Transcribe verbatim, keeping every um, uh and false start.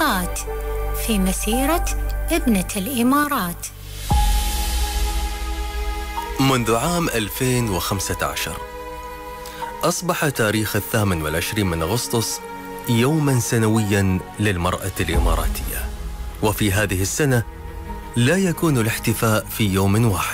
محطات في مسيرة ابنة الإمارات. منذ عام ألفين وخمسة عشر أصبح تاريخ الثامن والعشرين من أغسطس يوما سنويا للمرأة الإماراتية، وفي هذه السنة لا يكون الاحتفاء في يوم واحد،